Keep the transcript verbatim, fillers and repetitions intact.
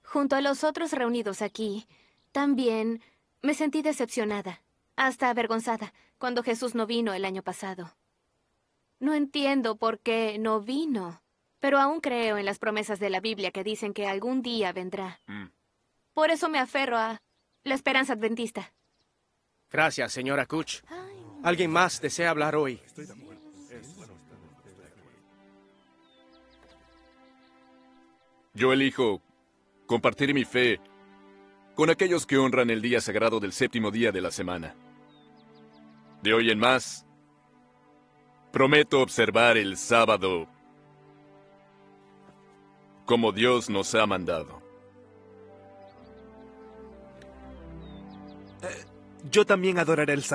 Junto a los otros reunidos aquí, también me sentí decepcionada, hasta avergonzada, cuando Jesús no vino el año pasado. No entiendo por qué no vino, pero aún creo en las promesas de la Biblia que dicen que algún día vendrá. Mm. Por eso me aferro a la esperanza adventista. Gracias, señora Kuch. ¿Alguien más desea hablar hoy? Yo elijo compartir mi fe con aquellos que honran el día sagrado del séptimo día de la semana. De hoy en más, prometo observar el sábado como Dios nos ha mandado. Yo también adoraré el sábado.